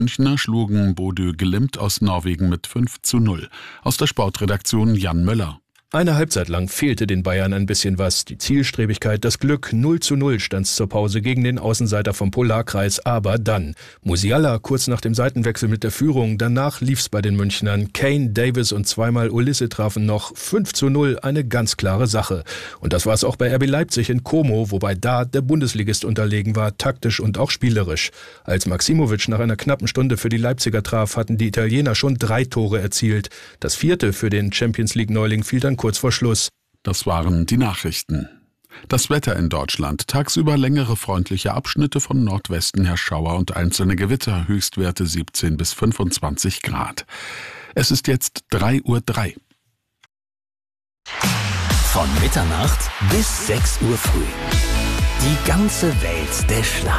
Münchner schlugen Bodø Glimt aus Norwegen mit 5:0. Aus der Sportredaktion Jan Möller. Eine Halbzeit lang fehlte den Bayern ein bisschen was. Die Zielstrebigkeit, das Glück. 0:0 stand's zur Pause gegen den Außenseiter vom Polarkreis. Aber dann Musiala kurz nach dem Seitenwechsel mit der Führung. Danach lief's bei den Münchnern. Kane, Davis und zweimal Ulisse trafen noch. 5:0, eine ganz klare Sache. Und das war's auch bei RB Leipzig in Como, wobei da der Bundesligist unterlegen war, taktisch und auch spielerisch. Als Maximovic nach einer knappen Stunde für die Leipziger traf, hatten die Italiener schon 3 Tore erzielt. Das 4. für den Champions-League-Neuling fiel dann kurz vor Schluss. Das waren die Nachrichten. Das Wetter in Deutschland. Tagsüber längere freundliche Abschnitte von Nordwesten her Schauer und einzelne Gewitter. Höchstwerte 17 bis 25 Grad. Es ist jetzt 3:03 Uhr. Von Mitternacht bis 6 Uhr früh. Die ganze Welt der Schlager.